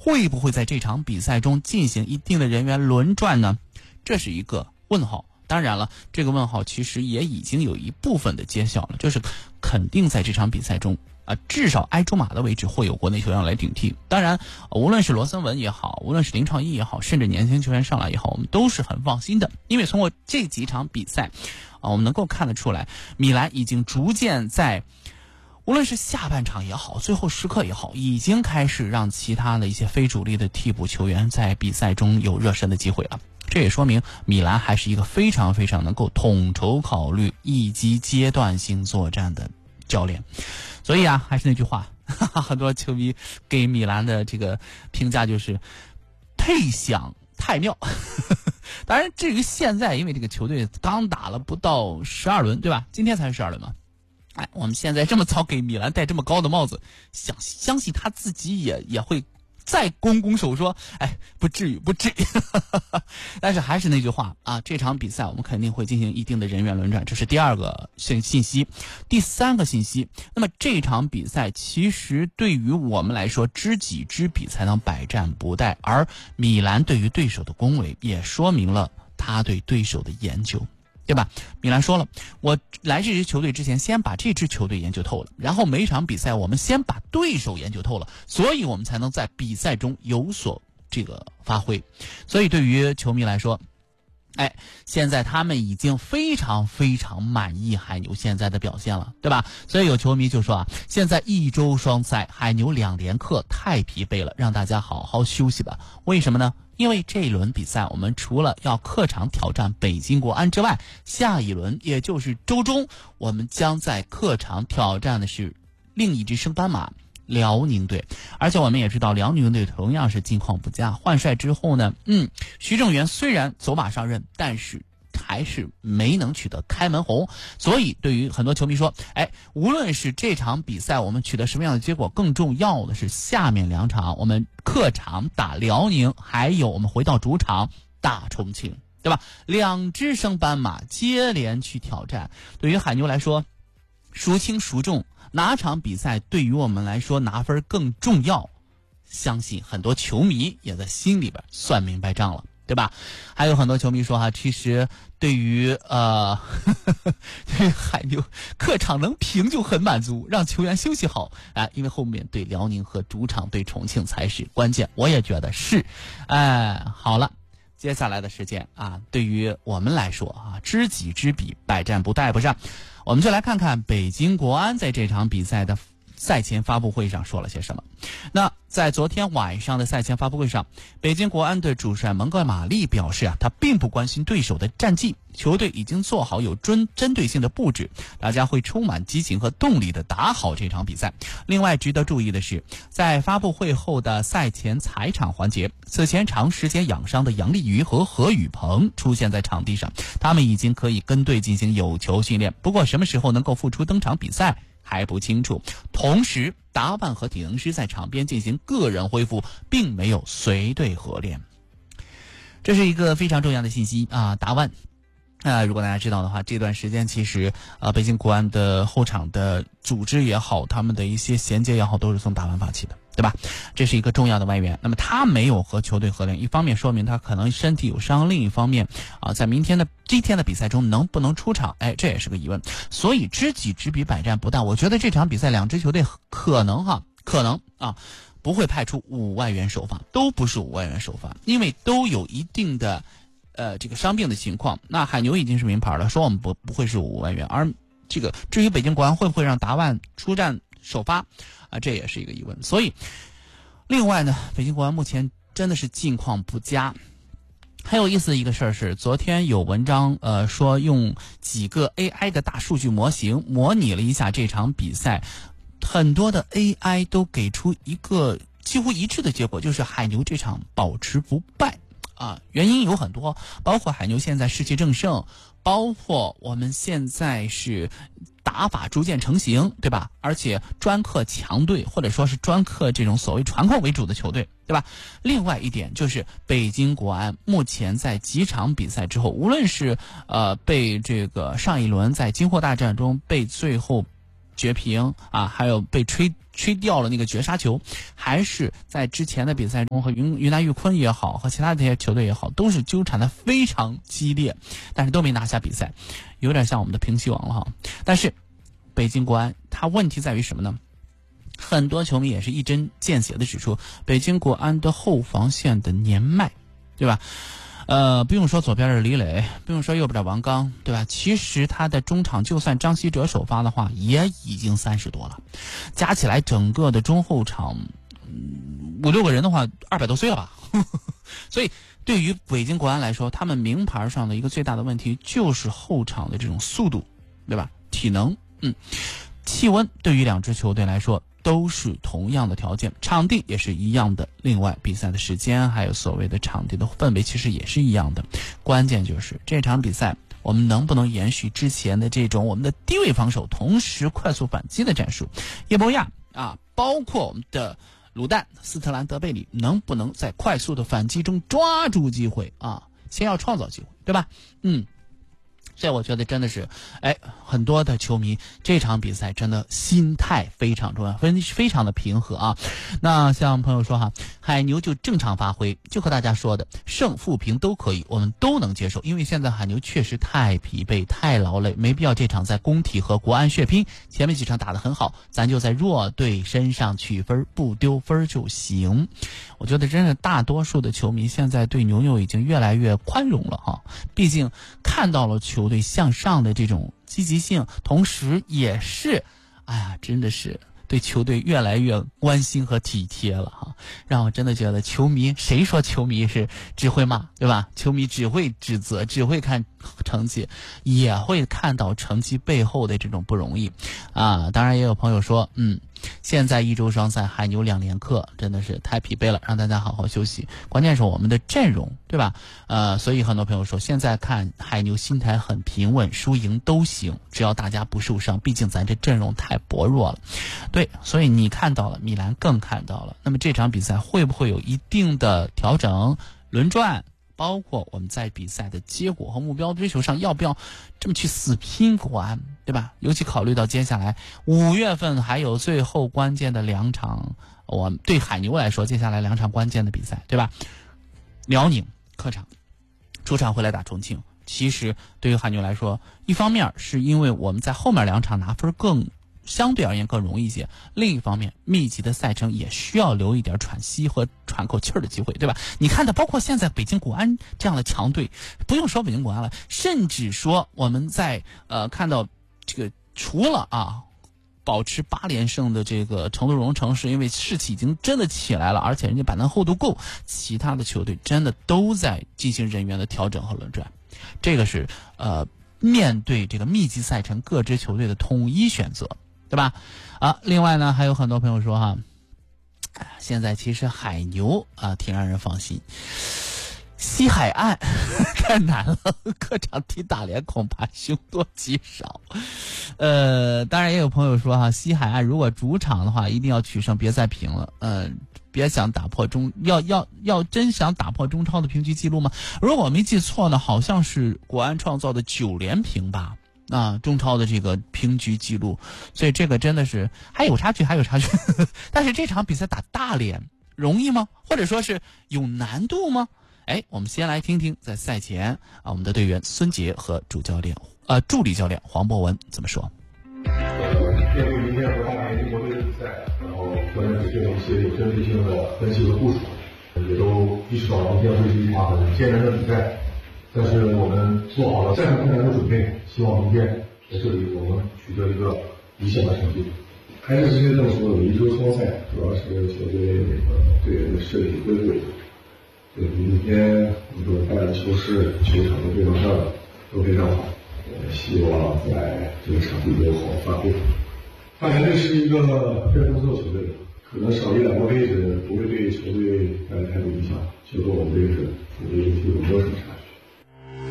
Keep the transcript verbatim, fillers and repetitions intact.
会不会在这场比赛中进行一定的人员轮转呢？这是一个问号。当然了，这个问号其实也已经有一部分的揭晓了，就是肯定在这场比赛中啊、呃，至少挨中马的位置会有国内球员来顶替。当然，无论是罗森文也好，无论是林创一也好，甚至年轻球员上来也好，我们都是很放心的，因为通过这几场比赛啊、呃，我们能够看得出来，米兰已经逐渐在无论是下半场也好，最后时刻也好，已经开始让其他的一些非主力的替补球员在比赛中有热身的机会了。这也说明米兰还是一个非常非常能够统筹考虑以及阶段性作战的教练。所以啊，还是那句话，哈哈，很多球迷给米兰的这个评价就是忒响太妙。当然至于现在，因为这个球队刚打了不到十二轮，对吧？今天才是十二轮嘛。哎，我们现在这么早给米兰戴这么高的帽子，想相信他自己也也会再拱拱手说，哎，不至于，不至于。但是还是那句话啊，这场比赛我们肯定会进行一定的人员轮转，这是第二个信信息。第三个信息，那么这场比赛其实对于我们来说，知己知彼才能百战不殆，而米兰对于对手的恭维也说明了他对对手的研究。对吧？米兰说了，我来这支球队之前先把这支球队研究透了，然后每场比赛我们先把对手研究透了，所以我们才能在比赛中有所这个发挥。所以对于球迷来说，哎，现在他们已经非常非常满意海牛现在的表现了，对吧？所以有球迷就说啊，现在一周双赛，海牛两连客太疲惫了，让大家好好休息吧。为什么呢？因为这一轮比赛我们除了要客场挑战北京国安之外，下一轮也就是周中我们将在客场挑战的是另一支升班马辽宁队。而且我们也知道辽宁队同样是近况不佳，换帅之后呢，嗯，徐正元虽然走马上任，但是还是没能取得开门红。所以对于很多球迷说，哎，无论是这场比赛我们取得什么样的结果，更重要的是下面两场我们客场打辽宁，还有我们回到主场打重庆，对吧？两支升班马接连去挑战，对于海牛来说孰轻孰重，哪场比赛对于我们来说拿分更重要，相信很多球迷也在心里边算明白账了，对吧？还有很多球迷说哈，其实对于呃呵呵对于海牛客场能平就很满足，让球员休息好啊、呃，因为后面对辽宁和主场对重庆才是关键。我也觉得是，哎、呃，好了，接下来的时间啊，对于我们来说啊，知己知彼，百战不殆，不是？我们就来看看北京国安在这场比赛的赛前发布会上说了些什么。那在昨天晚上的赛前发布会上，北京国安的主帅蒙哥马利表示啊，他并不关心对手的战绩，球队已经做好有针针对性的布置，大家会充满激情和动力的打好这场比赛。另外值得注意的是，在发布会后的赛前采场环节，此前长时间养伤的杨立瑜和何宇鹏出现在场地上，他们已经可以跟队进行有球训练，不过什么时候能够复出登场比赛还不清楚。同时达万和体能师在场边进行个人恢复，并没有随队合练。这是一个非常重要的信息啊！达万啊、呃，如果大家知道的话，这段时间其实啊、呃，北京国安的后场的组织也好，他们的一些衔接也好，都是从达万发起的，对吧？这是一个重要的外援。那么他没有和球队合练，一方面说明他可能身体有伤，另一方面啊，在明天的今天的比赛中能不能出场，哎，这也是个疑问。所以知己知彼，百战不殆。我觉得这场比赛两支球队可能哈，可能啊。不会派出五外援首发，都不是五外援首发，因为都有一定的呃这个伤病的情况。那海牛已经是名牌了，说我们不不会是五外援，而这个至于北京国安会不会让达万出战首发啊，这也是一个疑问。所以另外呢，北京国安目前真的是近况不佳。很有意思的一个事儿是，昨天有文章呃说用几个 A I 的大数据模型模拟了一下这场比赛。很多的 A I 都给出一个几乎一致的结果，就是海牛这场保持不败啊。原因有很多，包括海牛现在士气正盛，包括我们现在是打法逐渐成型，对吧？而且专克强队，或者说是专克这种所谓传控为主的球队，对吧？另外一点就是北京国安目前在几场比赛之后，无论是呃被这个上一轮在金货大战中被最后绝平啊，还有被吹吹掉了那个绝杀球，还是在之前的比赛中和云云南玉坤也好，和其他这些球队也好，都是纠缠的非常激烈，但是都没拿下比赛，有点像我们的平西王了哈。但是北京国安它问题在于什么呢？很多球迷也是一针见血的指出，北京国安的后防线的年迈，对吧？呃，不用说左边是李磊，不用说右边的王刚，对吧？其实他的中场就算张稀哲首发的话，也已经三十多了，加起来整个的中后场，嗯、五六个人的话，二百多岁了吧？所以对于北京国安来说，他们名牌上的一个最大的问题就是后场的这种速度，对吧？体能，嗯，气温对于两支球队来说都是同样的条件，场地也是一样的，另外比赛的时间还有所谓的场地的氛围其实也是一样的，关键就是这场比赛我们能不能延续之前的这种我们的低位防守同时快速反击的战术。叶博亚啊，包括我们的鲁旦斯特兰德贝里能不能在快速的反击中抓住机会啊，先要创造机会，对吧？嗯，这我觉得真的是，哎，很多的球迷这场比赛真的心态非常重要，非非常的平和啊。那像朋友说哈，海牛就正常发挥，就和大家说的胜负平都可以，我们都能接受，因为现在海牛确实太疲惫太劳累，没必要这场在工体和国安血拼，前面几场打得很好，咱就在弱队身上取分，不丢分就行。我觉得真是大多数的球迷现在对牛牛已经越来越宽容了哈，毕竟看到了球队向上的这种积极性，同时也是哎呀真的是对球队越来越关心和体贴了哈，让我真的觉得球迷，谁说球迷是只会骂，对吧？球迷只会指责，只会看成绩，也会看到成绩背后的这种不容易啊。当然也有朋友说，嗯，现在一周双赛，海牛两连客，真的是太疲惫了，让大家好好休息。关键是我们的阵容，对吧？呃，所以很多朋友说，现在看海牛心态很平稳，输赢都行，只要大家不受伤，毕竟咱这阵容太薄弱了。对，所以你看到了，米兰更看到了。那么这场比赛会不会有一定的调整、轮转？包括我们在比赛的结果和目标追求上，要不要这么去死拼国安，对吧？尤其考虑到接下来五月份还有最后关键的两场，我对海牛来说，接下来两场关键的比赛，对吧？辽宁客场，主场回来打重庆。其实对于海牛来说，一方面是因为我们在后面两场拿分更相对而言更容易一些，另一方面密集的赛程也需要留一点喘息和喘口气儿的机会，对吧？你看的包括现在北京国安这样的强队，不用说北京国安了，甚至说我们在呃看到这个除了啊保持八连胜的这个成都荣城，是因为士气已经真的起来了，而且人家板凳厚度够，其他的球队真的都在进行人员的调整和轮转，这个是呃面对这个密集赛程各支球队的统一选择，对吧？啊，另外呢，还有很多朋友说哈，现在其实海牛啊挺让人放心，西海岸太难了，客场踢大连恐怕凶多吉少。呃，当然也有朋友说哈，西海岸如果主场的话，一定要取胜，别再平了。嗯、呃，别想打破中，要要要真想打破中超的平局记录吗？如果我没记错呢，好像是国安创造的九连平吧。啊，中超的这个平局记录，所以这个真的是还有差距，还有差距。但是这场比赛打大连容易吗？或者说是有难度吗？哎，我们先来听听在赛前啊，我们的队员孙杰和主教练呃助理教练黄博文怎么说。 面对明天和大连中国队的比赛，然后教练组做了一些有针对性的分析和部署，也都意识到明天会是一场很艰难的比赛。但是我们做好了战胜困难的准备，希望明天在这里我们取得一个理想的成绩。还是之前这么说的，一周双赛主要是球队那个队员的身体恢复。对，明天那个大连球市球场的对抗上都非常好，我希望在这个场地有好发挥。大连队是一个非常不错的球队，可能少一两个位置不会对球队带来太多影响，结果我们队是处于有没有什么差距。